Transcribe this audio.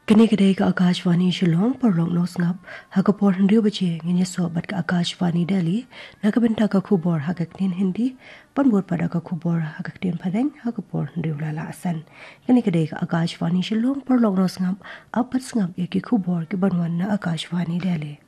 Kini kedai ke Akashvani Shillong Porlong Nosngap Hakapor Hindu Bache Nginya Sobat ke Akashvani Delhi Nakabenta ka Khubor Hakaktin Hindi Panbur pada ka Khubor Hakaktin Padang Hakapor Hindu Lala Asan Kini kedai ke Akashvani Shillong Porlong Nosngap Apat Sngap Yaki Khubor ke Banwan na Akashvani Delhi